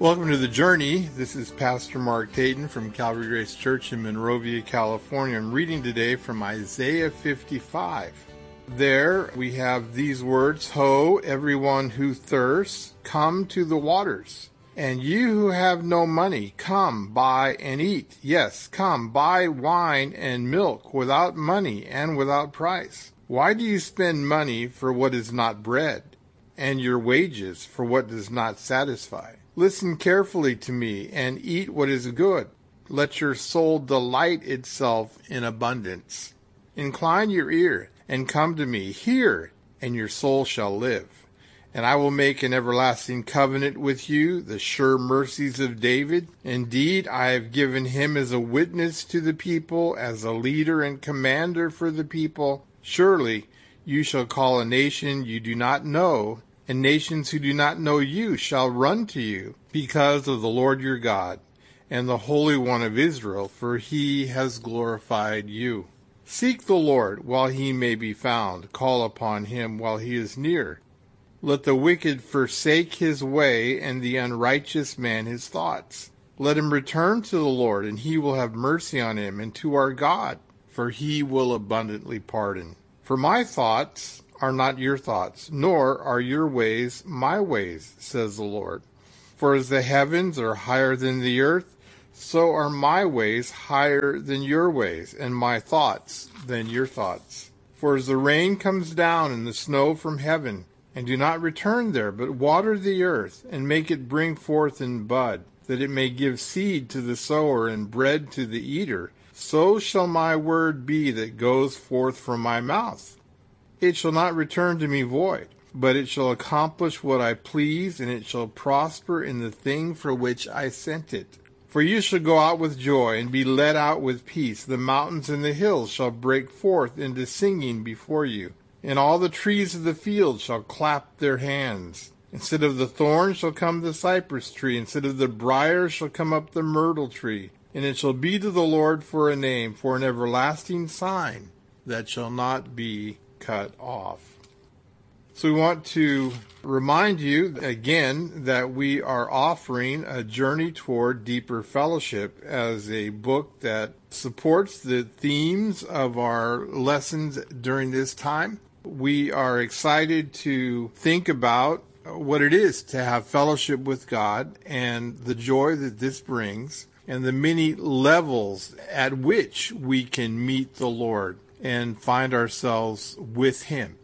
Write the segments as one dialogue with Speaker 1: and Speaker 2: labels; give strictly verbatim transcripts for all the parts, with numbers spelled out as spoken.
Speaker 1: Welcome to The Journey. This is Pastor Mark Dayton from Calvary Grace Church in Monrovia, California. I'm reading today from Isaiah fifty-five. There we have these words, Ho, everyone who thirsts, come to the waters. And you who have no money, come, buy and eat. Yes, come, buy wine and milk without money and without price. Why do you spend money for what is not bread, and your wages for what does not satisfy? Listen carefully to me and eat what is good. Let your soul delight itself in abundance. Incline your ear and come to me. Hear, and your soul shall live. And I will make an everlasting covenant with you, the sure mercies of David. Indeed, I have given him as a witness to the people, as a leader and commander for the people. Surely you shall call a nation you do not know, and nations who do not know you shall run to you, because of the Lord your God, and the Holy One of Israel, for he has glorified you. Seek the Lord while he may be found. Call upon him while he is near. Let the wicked forsake his way, and the unrighteous man his thoughts. Let him return to the Lord, and he will have mercy on him, and to our God, for he will abundantly pardon. For my thoughts are not your thoughts, nor are your ways my ways, says the Lord. For as the heavens are higher than the earth, so are my ways higher than your ways, and my thoughts than your thoughts. For as the rain comes down and the snow from heaven, and do not return there, but water the earth, and make it bring forth in bud, that it may give seed to the sower and bread to the eater, so shall my word be that goes forth from my mouth. It shall not return to me void, but it shall accomplish what I please, and it shall prosper in the thing for which I sent it. For you shall go out with joy, and be led out with peace. The mountains and the hills shall break forth into singing before you, and all the trees of the field shall clap their hands. Instead of the thorn shall come the cypress tree, instead of the brier shall come up the myrtle tree. And it shall be to the Lord for a name, for an everlasting sign that shall not be cut off. So we want to remind you again that we are offering A Journey Toward Deeper Fellowship as a book that supports the themes of our lessons during this time. We are excited to think about what it is to have fellowship with God and the joy that this brings, and the many levels at which we can meet the Lord and find ourselves with him.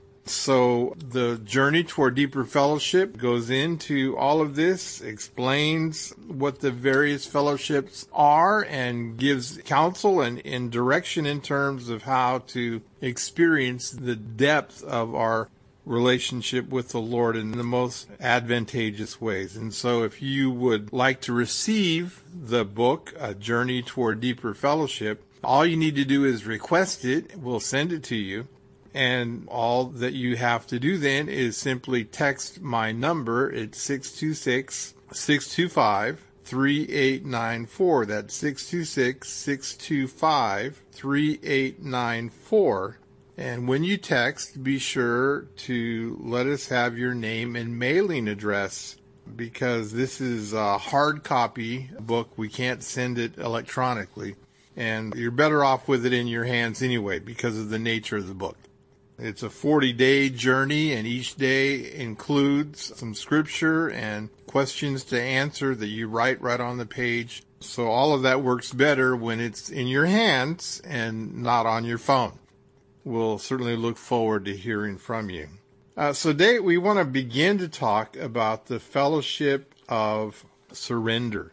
Speaker 1: So the Journey Toward Deeper Fellowship goes into all of this, explains what the various fellowships are, and gives counsel and, and direction in terms of how to experience the depth of our relationship with the Lord in the most advantageous ways. And so if you would like to receive the book, A Journey Toward Deeper Fellowship, all you need to do is request it. We'll send it to you. And all that you have to do then is simply text my number. It's six two six, six two five, three eight nine four. That's six two six, six two five, three eight nine four. And when you text, be sure to let us have your name and mailing address, because this is a hard copy book. We can't send it electronically. And you're better off with it in your hands anyway because of the nature of the book. It's a forty-day journey, and each day includes some scripture and questions to answer that you write right on the page. So all of that works better when it's in your hands and not on your phone. We'll certainly look forward to hearing from you. Uh, so today we want to begin to talk about the fellowship of surrender.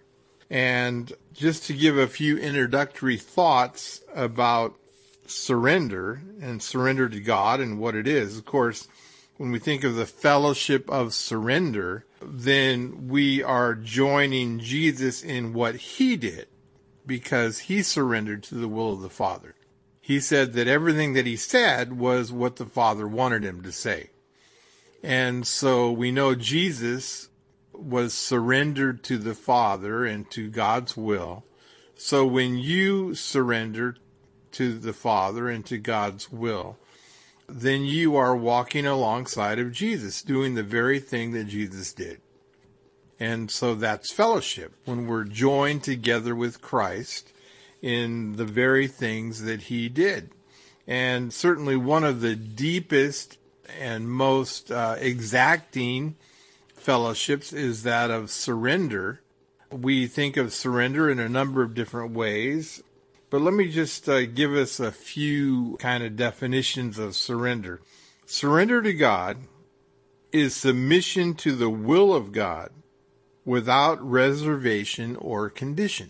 Speaker 1: And just to give a few introductory thoughts about surrender and surrender to God and what it is. Of course, when we think of the fellowship of surrender, then we are joining Jesus in what he did, because he surrendered to the will of the Father. He said that everything that he said was what the Father wanted him to say. And so we know Jesus was surrendered to the Father and to God's will. So when you surrender to the Father and to God's will, then you are walking alongside of Jesus, doing the very thing that Jesus did. And so that's fellowship, when we're joined together with Christ in the very things that he did. And certainly one of the deepest and most uh, exacting fellowships is that of surrender. We think of surrender in a number of different ways, but let me just uh, give us a few kind of definitions of surrender. Surrender to God is submission to the will of God without reservation or condition.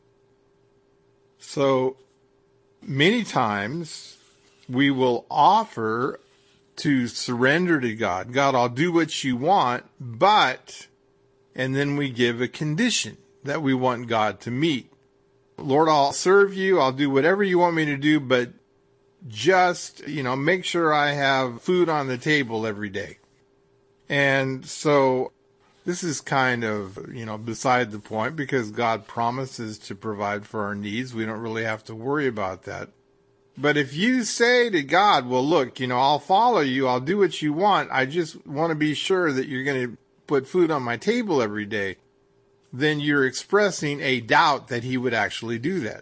Speaker 1: So many times we will offer to surrender to God. God, I'll do what you want, but, and then we give a condition that we want God to meet. Lord, I'll serve you. I'll do whatever you want me to do, but just, you know, make sure I have food on the table every day. And so this is kind of, you know, beside the point, because God promises to provide for our needs. We don't really have to worry about that. But if you say to God, well, look, you know, I'll follow you. I'll do what you want. I just want to be sure that you're going to put food on my table every day. Then you're expressing a doubt that he would actually do that.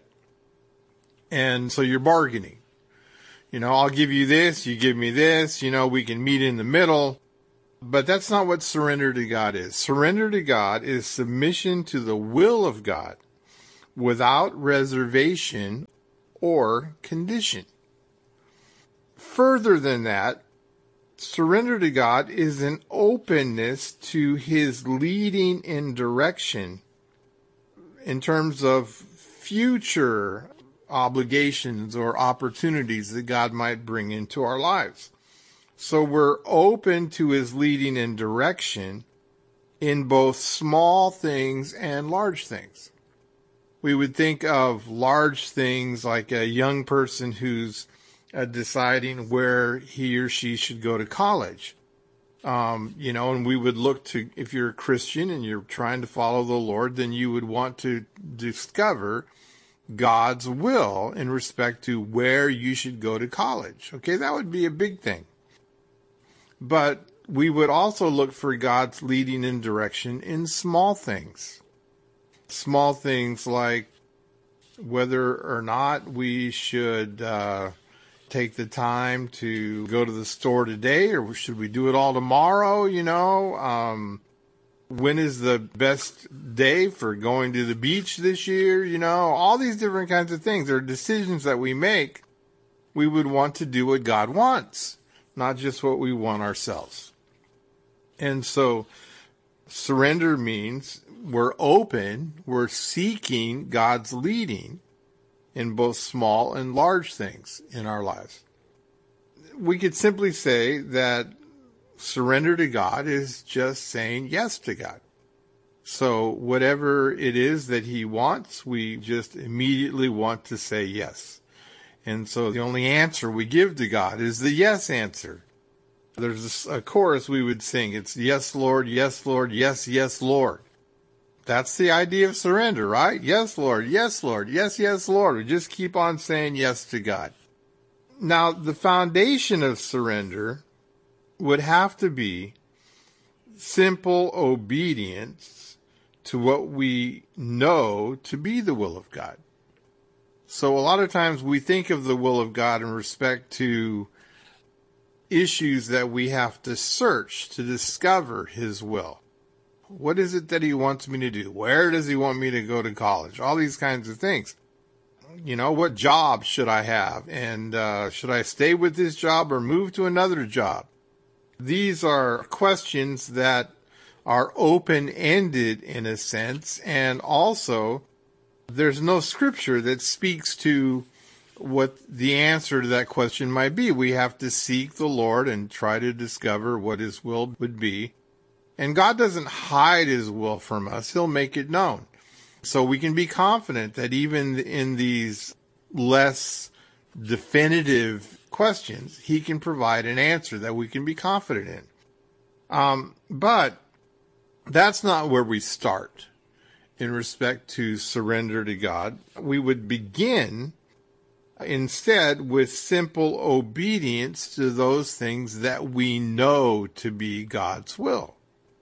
Speaker 1: And so you're bargaining. You know, I'll give you this. You give me this. You know, we can meet in the middle. But that's not what surrender to God is. Surrender to God is submission to the will of God without reservation or condition. Further than that, surrender to God is an openness to his leading and direction in terms of future obligations or opportunities that God might bring into our lives. So we're open to his leading and direction in both small things and large things. We would think of large things like a young person who's uh, deciding where he or she should go to college. Um, you know, and we would look to, if you're a Christian and you're trying to follow the Lord, then you would want to discover God's will in respect to where you should go to college. Okay, that would be a big thing. But we would also look for God's leading and direction in small things. Small things like whether or not we should uh, take the time to go to the store today, or should we do it all tomorrow, you know? Um, when is the best day for going to the beach this year, you know? All these different kinds of things. There are decisions that we make. We would want to do what God wants, not just what we want ourselves. And so surrender means we're open, we're seeking God's leading in both small and large things in our lives. We could simply say that surrender to God is just saying yes to God. So whatever it is that he wants, we just immediately want to say yes. And so the only answer we give to God is the yes answer. There's a chorus we would sing. It's yes, Lord, yes, Lord, yes, yes, Lord. That's the idea of surrender, right? Yes, Lord, yes, Lord, yes, yes, Lord. We just keep on saying yes to God. Now, the foundation of surrender would have to be simple obedience to what we know to be the will of God. So a lot of times we think of the will of God in respect to issues that we have to search to discover his will. What is it that he wants me to do? Where does he want me to go to college? All these kinds of things. You know, what job should I have? And uh, should I stay with this job or move to another job? These are questions that are open-ended in a sense, and also there's no scripture that speaks to what the answer to that question might be. We have to seek the Lord and try to discover what his will would be. And God doesn't hide his will from us. He'll make it known. So we can be confident that even in these less definitive questions, he can provide an answer that we can be confident in. Um, but that's not where we start in respect to surrender to God. We would begin instead with simple obedience to those things that we know to be God's will.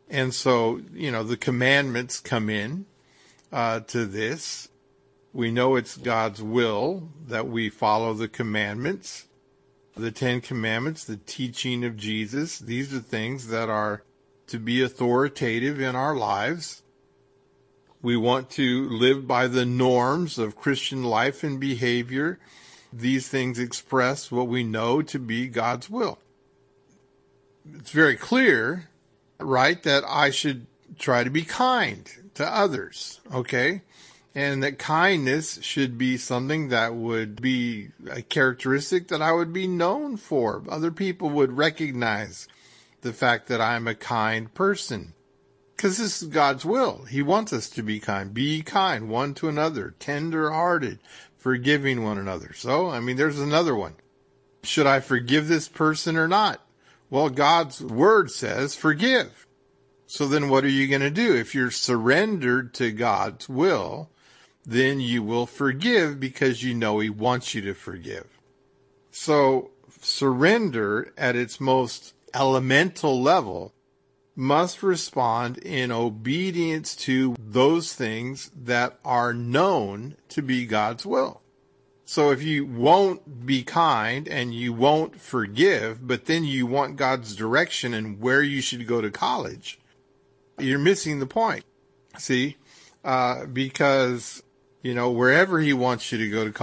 Speaker 1: And so, you know, the commandments come in uh, to this. We know it's God's will that we follow the commandments, the Ten Commandments, the teaching of Jesus. These are things that are to be authoritative in our lives. We want to live by the norms of Christian life and behavior. These things express what we know to be God's will. It's very clear, right, that I should try to be kind to others, okay? And that kindness should be something that would be a characteristic that I would be known for. Other people would recognize the fact that I'm a kind person. Because this is God's will. He wants us to be kind. Be kind one to another, tender-hearted, forgiving one another. So, I mean, there's another one. Should I forgive this person or not? Well, God's word says forgive. So then what are you going to do? If you're surrendered to God's will, then you will forgive because you know He wants you to forgive. So surrender at its most elemental level must respond in obedience to those things that are known to be God's will. So if you won't be kind and you won't forgive, but then you want God's direction and where you should go to college, you're missing the point. See, uh, because, you know, wherever He wants you to go to college,